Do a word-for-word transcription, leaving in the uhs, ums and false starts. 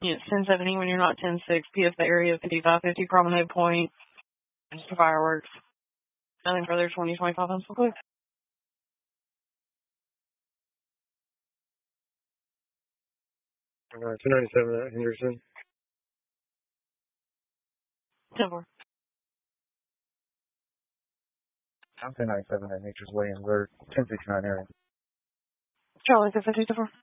It's ten seventy when you're not ten six. P F the area fifty-five fifty Promenade Point. Just for fireworks. Nothing further. twenty twenty-five pencil quick. Uh, two ninety-seven at Henderson. ten four. I'm two ninety-seven at Nature's Way in Alert. ten sixty-nine area. Charlie, fifty-two four.